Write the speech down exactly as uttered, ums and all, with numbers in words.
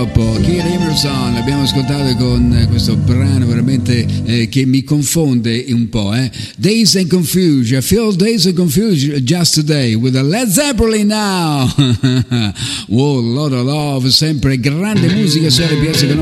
Keith Emerson l'abbiamo ascoltato con questo brano veramente eh, che mi confonde un po', eh? Dazed and Confused, I feel dazed and confused just today with a Led Zeppelin now. Wow, lot of love, sempre grande musica su R P S